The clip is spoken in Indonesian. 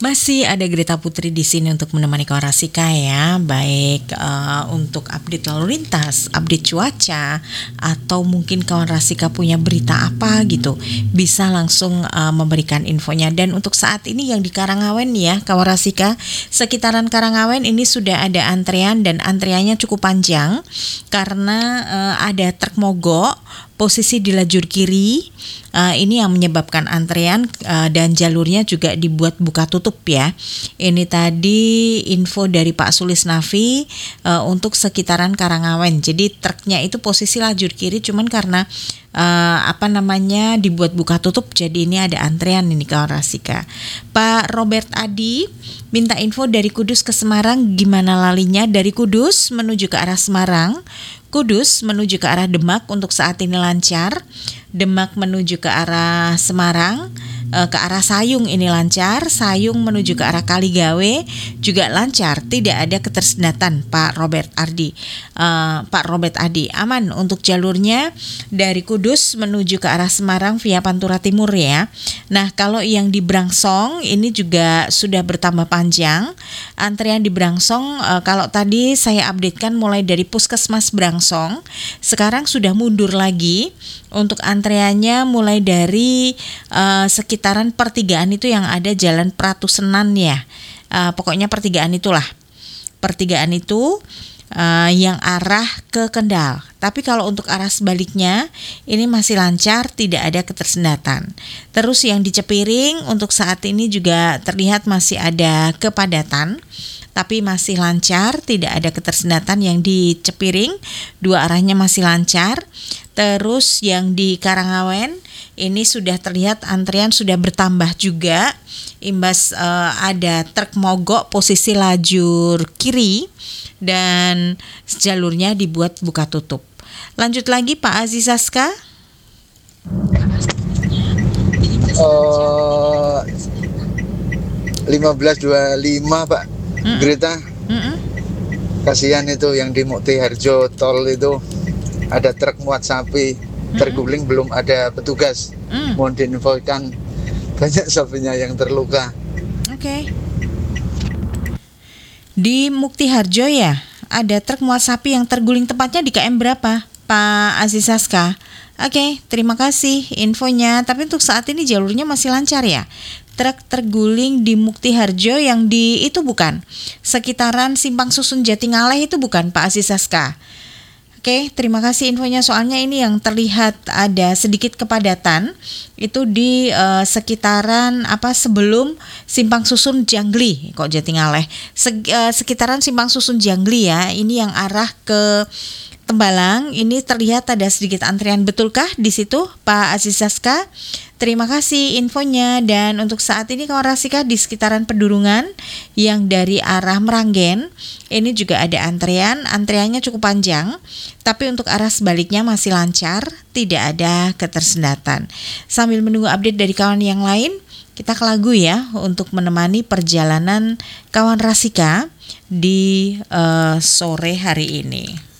Masih ada Greta Putri di sini untuk menemani kawan Rasika ya, baik untuk update lalu lintas, update cuaca, atau mungkin kawan Rasika punya berita apa gitu, bisa langsung memberikan infonya. Dan untuk saat ini yang di Karangawen ya, kawan Rasika, sekitaran Karangawen ini sudah ada antrean dan antreannya cukup panjang karena ada truk mogok posisi di lajur kiri. Ini yang menyebabkan antrean dan jalurnya juga dibuat buka tutup ya. Ini tadi info dari Pak Sulisnafi untuk sekitaran Karangawen. Jadi truknya itu posisi lajur kiri, cuman karena dibuat buka tutup, jadi ini ada antrean ini kawan Rasika. Pak Robert Adi minta info dari Kudus ke Semarang, gimana lalinya dari Kudus menuju ke arah Semarang. Kudus menuju ke arah Demak untuk saat ini lancar. Demak menuju ke arah Semarang, ke arah Sayung ini lancar. Sayung menuju ke arah Kaligawe juga lancar, tidak ada ketersendatan Pak Robert Adi. Pak Robert Adi aman untuk jalurnya dari Kudus menuju ke arah Semarang via Pantura Timur ya. Nah, kalau yang di Brangsong ini juga sudah bertambah panjang. Antrian di Brangsong kalau tadi saya updatekan mulai dari Puskesmas Brangsong, sekarang sudah mundur lagi. Untuk antreannya mulai dari sekitaran pertigaan itu yang ada Jalan Pratu Senan ya. Pokoknya pertigaan itulah. Pertigaan itu yang arah ke Kendal. Tapi kalau untuk arah sebaliknya ini masih lancar, tidak ada ketersendatan. Terus yang di Cepiring untuk saat ini juga terlihat masih ada kepadatan, tapi masih lancar, tidak ada ketersendatan yang di Cepiring, dua arahnya masih lancar. Terus yang di Karangawen ini sudah terlihat antrian sudah bertambah juga, imbas ada truk mogok posisi lajur kiri dan jalurnya dibuat buka tutup. Lanjut lagi Pak Aziz Saska. 1525 Pak. Greta. Kasihan itu yang di Mukti Harjo tol itu ada truk muat sapi terguling, belum ada petugas. Mohon diinfokan, banyak sapinya yang terluka. Oke. Di Mukti Harjo ya, ada truk muat sapi yang terguling, tepatnya di KM berapa Pak Aziz Saska? Oke, terima kasih infonya. Tapi untuk saat ini jalurnya masih lancar ya. Truk terguling di Mukti Harjo yang di itu bukan sekitaran Simpang Susun Jatingaleh itu bukan Pak Aziz Saska. Oke, terima kasih infonya. Soalnya ini yang terlihat ada sedikit kepadatan itu di sekitaran sebelum Simpang Susun Jangli, kok Jatingaleh. Sekitaran Simpang Susun Jangli ya. Ini yang arah ke Tembalang, ini terlihat ada sedikit antrian, betulkah di situ Pak Aziz Saska? Terima kasih infonya. Dan untuk saat ini kawan Rasika di sekitaran Pedurungan yang dari arah Meranggen ini juga ada antriannya cukup panjang, tapi untuk arah sebaliknya masih lancar, tidak ada ketersendatan. Sambil menunggu update dari kawan yang lain, kita ke lagu ya untuk menemani perjalanan kawan Rasika di sore hari ini.